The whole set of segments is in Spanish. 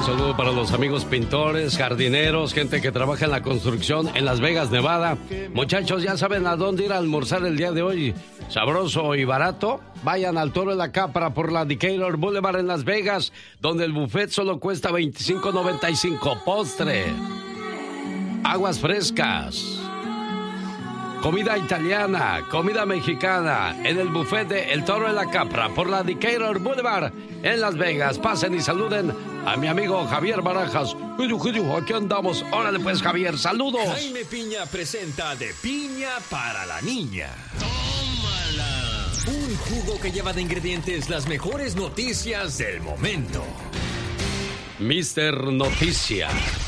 saludo para los amigos pintores, jardineros, gente que trabaja en la construcción en Las Vegas, Nevada. Muchachos, ya saben a dónde ir a almorzar el día de hoy. Sabroso y barato. Vayan al Toro de la Capra por la Decatur Boulevard en Las Vegas, donde el buffet solo cuesta $25.95. Postre, aguas frescas, comida italiana, comida mexicana, en el buffet de El Toro de la Capra por la Decatur Boulevard en Las Vegas. Pasen y saluden a mi amigo Javier Barajas. Aquí andamos. Órale pues, Javier, saludos. Jaime Piña presenta De Piña para la Niña. ¡Tómala! Un jugo que lleva de ingredientes las mejores noticias del momento. Mister Noticia.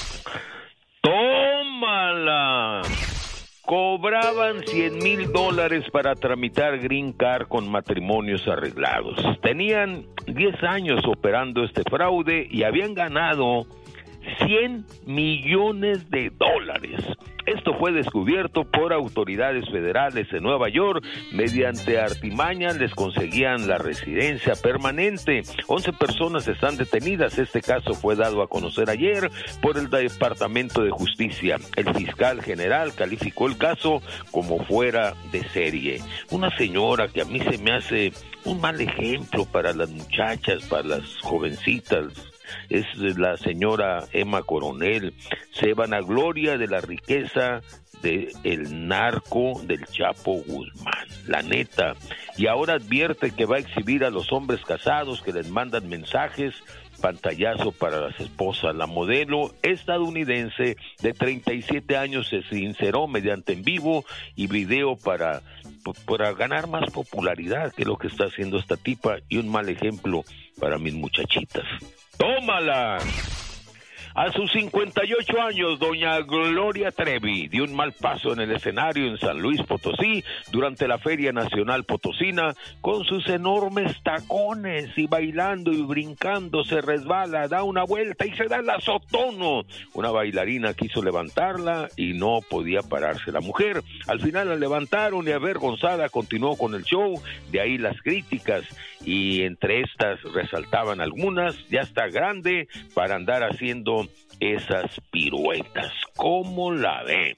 ¡Tómala! Cobraban $100,000 para tramitar Green Card con matrimonios arreglados. Tenían 10 años operando este fraude y habían ganado $100 millones. Esto fue descubierto por autoridades federales en Nueva York. Mediante artimañas les conseguían la residencia permanente. 11 personas están detenidas. Este caso fue dado a conocer ayer por el Departamento de Justicia. El fiscal general calificó el caso como fuera de serie. Una señora que a mí se me hace un mal ejemplo para las muchachas, para las jovencitas, es la señora Emma Coronel. Se vanagloria de la riqueza del narco del Chapo Guzmán, la neta, y ahora advierte que va a exhibir a los hombres casados que les mandan mensajes, pantallazo para las esposas. La modelo estadounidense de 37 años se sinceró mediante en vivo y video para ganar más popularidad, que es lo que está haciendo esta tipa, y un mal ejemplo para mis muchachitas. ¡Tómala! A sus 58 años, doña Gloria Trevi dio un mal paso en el escenario en San Luis Potosí durante la Feria Nacional Potosina con sus enormes tacones, y bailando y brincando se resbala, da una vuelta y se da el azotono. Una bailarina quiso levantarla y no podía pararse la mujer. Al final la levantaron y avergonzada continuó con el show. De ahí las críticas, y entre estas resaltaban algunas: ya está grande para andar haciendo esas piruetas. ¿Cómo la ve?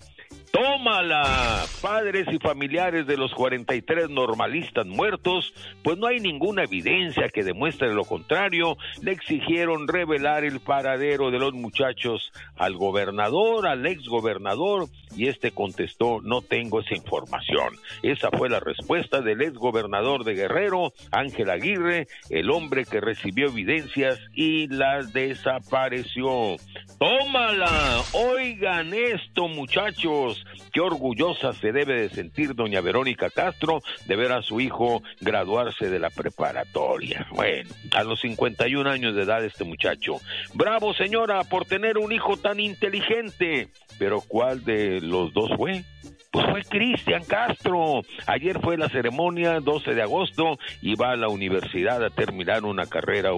¡Tómala! Padres y familiares de los 43 normalistas muertos, pues no hay ninguna evidencia que demuestre lo contrario, le exigieron revelar el paradero de los muchachos al gobernador, al exgobernador, y este contestó: no tengo esa información. Esa fue la respuesta del exgobernador de Guerrero, Ángel Aguirre, el hombre que recibió evidencias y las desapareció. ¡Tómala! Oigan esto, muchachos. Qué orgullosa se debe de sentir doña Verónica Castro de ver a su hijo graduarse de la preparatoria. Bueno, a los 51 años de edad este muchacho. Bravo, señora, por tener un hijo tan inteligente. Pero ¿cuál de los dos fue? Pues fue Cristian Castro. Ayer fue la ceremonia, 12 de agosto, y va a la universidad a terminar una carrera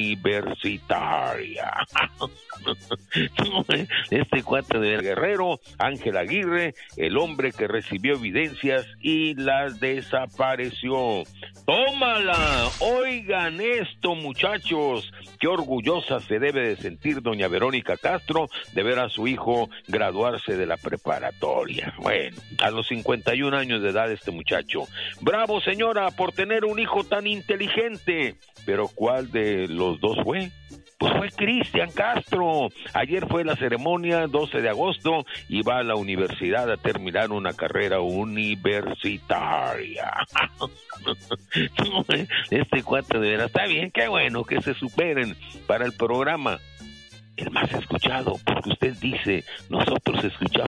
universitaria. Este cuate de Guerrero, Ángel Aguirre, el hombre que recibió evidencias y las desapareció. ¡Tómala! Oigan esto, muchachos. Qué orgullosa se debe de sentir doña Verónica Castro de ver a su hijo graduarse de la preparatoria. Bueno, a los 51 años de edad este muchacho. Bravo, señora, por tener un hijo tan inteligente. Pero ¿cuál de los dos fue? Pues fue Cristian Castro. Ayer fue la ceremonia, 12 de agosto, y va a la universidad a terminar una carrera universitaria. Este cuate de veras, está bien, qué bueno que se superen. Para el programa el más escuchado, porque usted dice, nosotros escuchamos